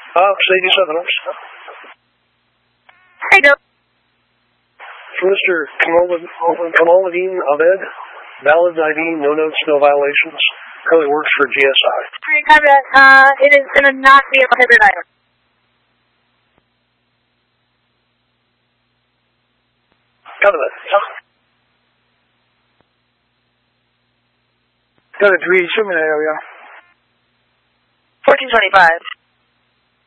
Sadie Southerners. Hey, Bill. For Mr. Kamaluddin Abed, valid ID, no notes, no violations. Currently works for GSI. Alright, copy that. It is going to not be a prohibited item. Copy that. Got a 3 shipment area. 1425.